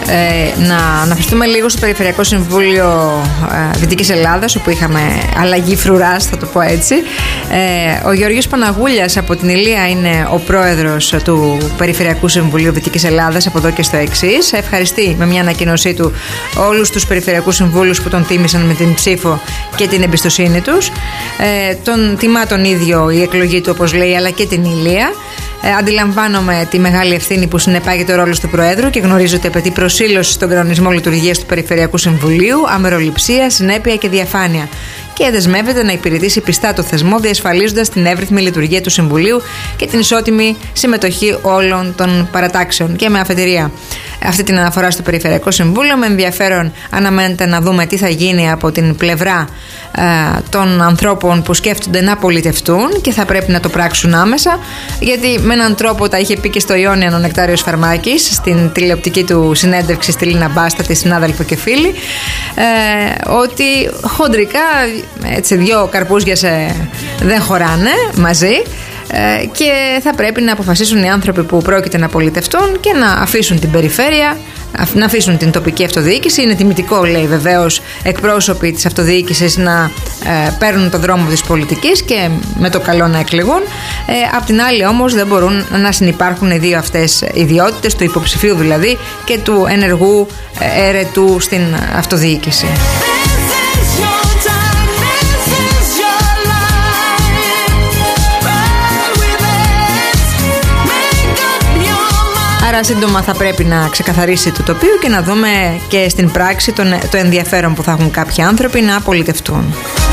Να αναφερθούμε λίγο στο Περιφερειακό Συμβούλιο Δυτικής Ελλάδας, όπου είχαμε αλλαγή φρουράς, θα το πω έτσι. Ο Γεώργιος Παναγούλιας από την Ηλία είναι ο πρόεδρος του Περιφερειακού Συμβουλίου Δυτικής Ελλάδας από εδώ και στο εξής. Ευχαριστεί με μια ανακοίνωσή του όλους τους περιφερειακούς συμβούλους που τον τίμησαν με την ψήφο και την εμπιστοσύνη τους. Τον τιμά τον ίδιο η εκλογή του, όπως λέει, αλλά και την Ηλία. Αντιλαμβάνομαι τη μεγάλη ευθύνη που συνεπάγεται ο ρόλος του Προέδρου και γνωρίζω ότι απαιτεί προσήλωση στον κανονισμό λειτουργίας του Περιφερειακού Συμβουλίου, αμεροληψία, συνέπεια και διαφάνεια. Και δεσμεύεται να υπηρετήσει πιστά το θεσμό, διασφαλίζοντας την εύρυθμη λειτουργία του Συμβουλίου και την ισότιμη συμμετοχή όλων των παρατάξεων. Και με αφετηρία αυτή την αναφορά στο Περιφερειακό Συμβούλιο, με ενδιαφέρον αναμένεται να δούμε τι θα γίνει από την πλευρά των ανθρώπων που σκέφτονται να πολιτευτούν και θα πρέπει να το πράξουν άμεσα, γιατί με έναν τρόπο τα είχε πει και στο Ιόνιαν ο Νεκτάριος Φαρμάκης στην τηλεοπτική του συνέντευξη στη Λίνα Μπάστα, τη συνάδελφο και φίλη, ότι χοντρικά έτσι δυο καρπούζια δεν χωράνε μαζί και θα πρέπει να αποφασίσουν οι άνθρωποι που πρόκειται να πολιτευτούν και να αφήσουν την περιφέρεια, να αφήσουν την τοπική αυτοδιοίκηση. Είναι τιμητικό, λέει, βεβαίως, εκπρόσωποι της αυτοδιοίκησης να παίρνουν το δρόμο της πολιτικής και με το καλό να εκλεγούν. Απ' την άλλη όμως δεν μπορούν να συνυπάρχουν οι δύο αυτές ιδιότητες, του υποψηφίου δηλαδή και του ενεργού αιρετού στην αυτοδιοίκηση. Άρα σύντομα θα πρέπει να ξεκαθαρίσει το τοπίο και να δούμε και στην πράξη το ενδιαφέρον που θα έχουν κάποιοι άνθρωποι να πολιτευτούν.